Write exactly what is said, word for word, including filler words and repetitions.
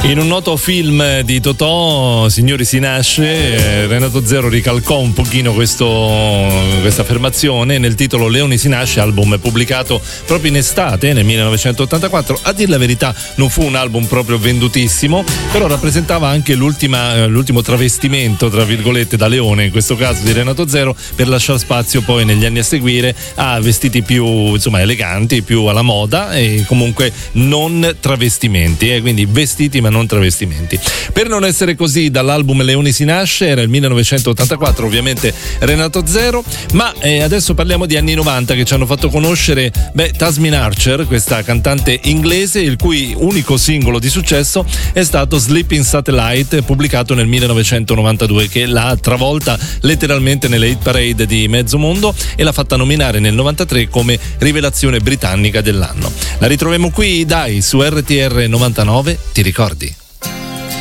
In un noto film di Totò, Signori si nasce, eh, Renato Zero ricalcò un pochino questo, questa affermazione nel titolo Leoni si nasce, album pubblicato proprio in estate nel millenovecentottantaquattro. A dir la verità non fu un album proprio vendutissimo, però rappresentava anche l'ultima, l'ultimo travestimento, tra virgolette, da leone, in questo caso di Renato Zero, per lasciare spazio poi negli anni a seguire a vestiti più, insomma, eleganti, più alla moda e comunque non travestimenti, eh, quindi vestiti ma non travestimenti. Per non essere così, dall'album Leoni si nasce, era il millenovecentottantaquattro, ovviamente Renato Zero, ma eh, adesso parliamo di anni novanta che ci hanno fatto conoscere beh, Tasmin Archer, questa cantante inglese, il cui unico singolo di successo è stato Sleeping Satellite, pubblicato nel millenovecentonovantadue, che l'ha travolta letteralmente nelle hit parade di mezzo mondo e l'ha fatta nominare nel novantatré come rivelazione britannica dell'anno. La ritroviamo qui, dai, su R T R novantanove, ti ricordi?